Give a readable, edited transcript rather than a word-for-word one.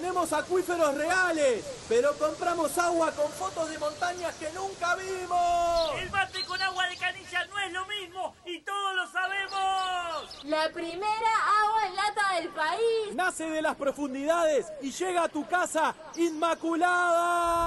Tenemos acuíferos reales, pero compramos agua con fotos de montañas que nunca vimos. El mate con agua de canilla no es lo mismo y todos lo sabemos. La primera agua en lata del país. Nace de las profundidades y llega a tu casa inmaculada.